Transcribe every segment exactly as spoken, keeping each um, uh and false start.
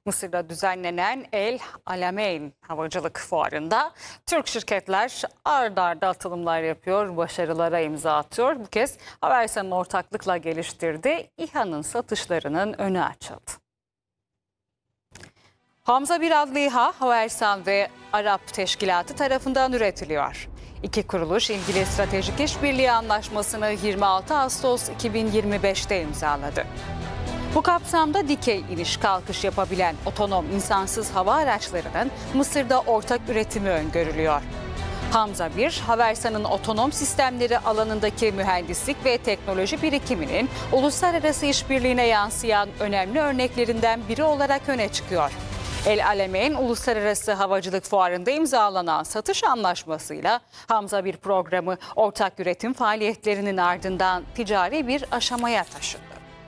Mısır'da düzenlenen El Alamein Havacılık Fuarı'nda Türk şirketler ard arda atılımlar yapıyor, başarılara imza atıyor. Bu kez Havelsan'ın ortaklıkla geliştirdiği İHA'nın satışlarının önü açıldı. Hamza bir adlı İHA, Havelsan ve Arap Teşkilatı tarafından üretiliyor. İki kuruluş ilgili stratejik işbirliği anlaşmasını yirmi altı Ağustos iki bin yirmi beş'te imzaladı. Bu kapsamda dikey iniş kalkış yapabilen otonom insansız hava araçlarının Mısır'da ortak üretimi öngörülüyor. Hamza bir, Havelsan'ın otonom sistemleri alanındaki mühendislik ve teknoloji birikiminin uluslararası işbirliğine yansıyan önemli örneklerinden biri olarak öne çıkıyor. El Alamein Uluslararası Havacılık Fuarı'nda imzalanan satış anlaşmasıyla Hamza bir programı ortak üretim faaliyetlerinin ardından ticari bir aşamaya taşıdı.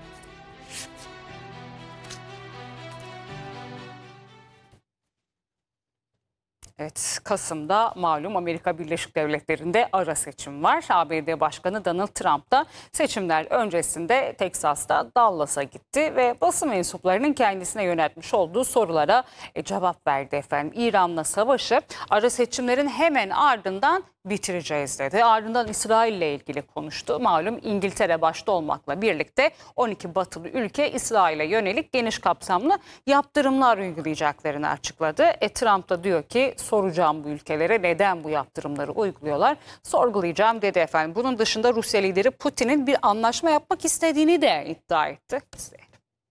Evet, Kasım'da malum Amerika Birleşik Devletleri'nde ara seçim var. A B D Başkanı Donald Trump da seçimler öncesinde Teksas'ta Dallas'a gitti ve basın mensuplarının kendisine yöneltmiş olduğu sorulara e, cevap verdi efendim. İran'la savaşı ara seçimlerin hemen ardından bitireceğiz dedi. Ardından İsrail'le ilgili konuştu. Malum İngiltere başta olmakla birlikte on iki batılı ülke İsrail'e yönelik geniş kapsamlı yaptırımlar uygulayacaklarını açıkladı. E, Trump da diyor ki soracağım bu ülkelere neden bu yaptırımları uyguluyorlar, sorgulayacağım dedi efendim. Bunun dışında Rusya lideri Putin'in bir anlaşma yapmak istediğini de iddia etti. İzleyelim.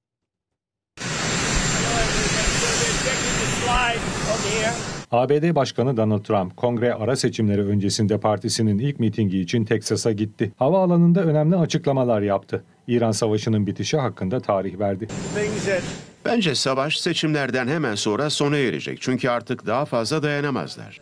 A B D Başkanı Donald Trump, kongre ara seçimleri öncesinde partisinin ilk mitingi için Teksas'a gitti. Havaalanında önemli açıklamalar yaptı. İran Savaşı'nın bitişi hakkında tarih verdi. Bence savaş seçimlerden hemen sonra sona erecek. Çünkü artık daha fazla dayanamazlar.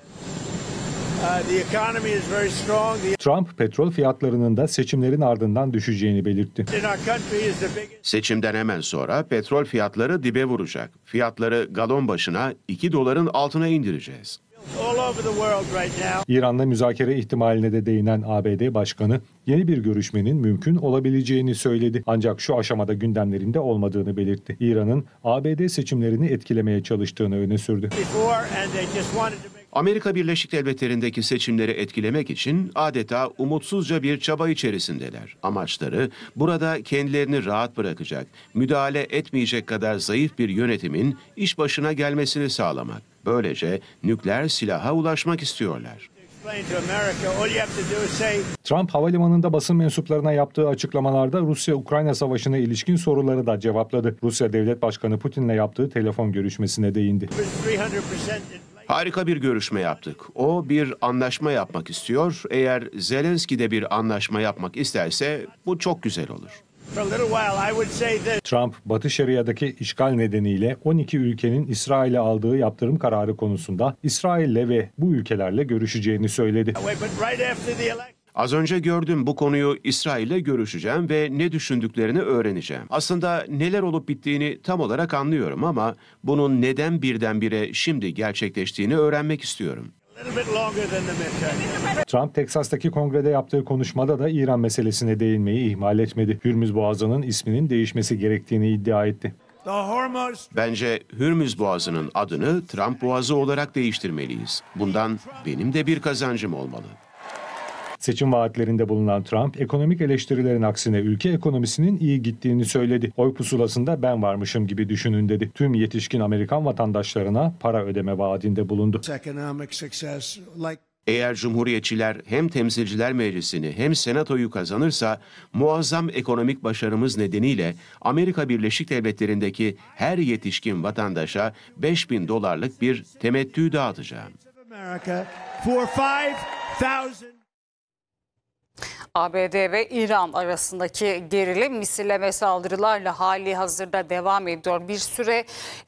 Trump, petrol fiyatlarının da seçimlerin ardından düşeceğini belirtti. Seçimden hemen sonra petrol fiyatları dibe vuracak. Fiyatları galon başına iki doların altına indireceğiz. İran'la müzakere ihtimaline de değinen A B D Başkanı, yeni bir görüşmenin mümkün olabileceğini söyledi. Ancak şu aşamada gündemlerinde olmadığını belirtti. İran'ın A B D seçimlerini etkilemeye çalıştığını öne sürdü. Amerika Birleşik Devletleri'ndeki seçimleri etkilemek için adeta umutsuzca bir çaba içerisindeler. Amaçları burada kendilerini rahat bırakacak, müdahale etmeyecek kadar zayıf bir yönetimin iş başına gelmesini sağlamak. Böylece nükleer silaha ulaşmak istiyorlar. Trump havalimanında basın mensuplarına yaptığı açıklamalarda Rusya-Ukrayna savaşına ilişkin soruları da cevapladı. Rusya Devlet Başkanı Putin'le yaptığı telefon görüşmesine değindi. Harika bir görüşme yaptık. O bir anlaşma yapmak istiyor. Eğer Zelenski de bir anlaşma yapmak isterse bu çok güzel olur. Trump, Batı Şeria'daki işgal nedeniyle on iki ülkenin İsrail'e aldığı yaptırım kararı konusunda İsrail'le ve bu ülkelerle görüşeceğini söyledi. Az önce gördüm, bu konuyu İsrail'le görüşeceğim ve ne düşündüklerini öğreneceğim. Aslında neler olup bittiğini tam olarak anlıyorum ama bunun neden birdenbire şimdi gerçekleştiğini öğrenmek istiyorum. Trump, Teksas'taki kongrede yaptığı konuşmada da İran meselesine değinmeyi ihmal etmedi. Hürmüz Boğazı'nın isminin değişmesi gerektiğini iddia etti. Bence Hürmüz Boğazı'nın adını Trump Boğazı olarak değiştirmeliyiz. Bundan benim de bir kazancım olmalı. Seçim vaatlerinde bulunan Trump, ekonomik eleştirilerin aksine ülke ekonomisinin iyi gittiğini söyledi. Oy pusulasında ben varmışım gibi düşünün dedi. Tüm yetişkin Amerikan vatandaşlarına para ödeme vaadinde bulundu. Eğer Cumhuriyetçiler hem Temsilciler Meclisi'ni hem Senato'yu kazanırsa muazzam ekonomik başarımız nedeniyle Amerika Birleşik Devletleri'ndeki her yetişkin vatandaşa beş bin dolarlık bir temettü dağıtacağım. A B D ve İran arasındaki gerilim misilleme saldırılarla hali hazırda devam ediyor. Bir süre